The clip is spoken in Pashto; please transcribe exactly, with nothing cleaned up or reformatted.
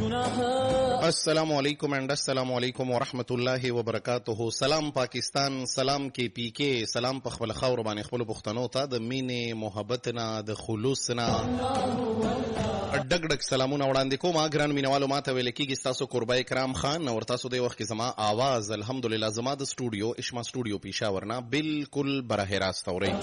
السلام علیکم اینڈ السلام علیکم ورحمت الله وبرکاتہ. سلام پاکستان، سلام کې پی کې، سلام په خپل خاور باندې خپل پښتنو ته د مینې محبت نه د خلوص نه ډک ډک سلامونه وړاندې کوم. ګران مینوالو، ماته ویل کېږي ستاسو قربای کرام خان او تاسو د وخت کې زما आवाज الحمدلله زما د سټوډیو اشما سټوډیو پېښور نه بالکل براه راست اورئ.